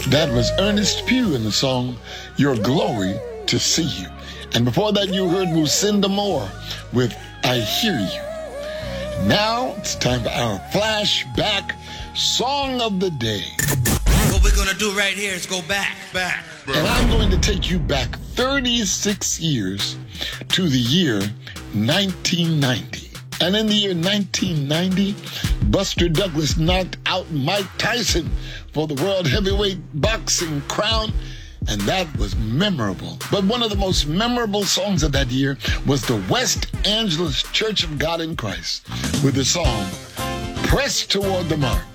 That was Ernest Pugh in the song, Your Glory to See You. And before that, you heard Lucinda Moore with I Hear You. Now it's time for our flashback song of the day. What we're going to do right here is go back. And I'm going to take you back 36 years to the year 1990. And in the year 1990, Buster Douglas knocked out Mike Tyson for the World Heavyweight Boxing crown, and that was memorable. But one of the most memorable songs of that year was the West Angeles Church of God in Christ with the song, Press Toward the Mark.